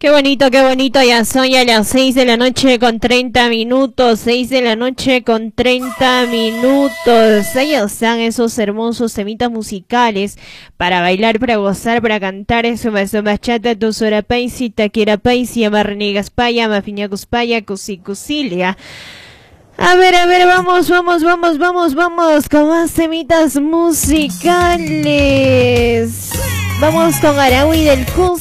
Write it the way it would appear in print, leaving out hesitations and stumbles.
qué bonito, ya son ya las 6 de la noche con 30 minutos, 6 de la noche con 30 minutos. Ahí están esos hermosos temitas musicales para bailar, para gozar, para cantar. Eso más bachata, tu sorapaisi, taquirapaisi, amarrenigas paya, mafiñacus paya, cusilia. A ver, vamos con más temitas musicales. Vamos con Araui del Cus.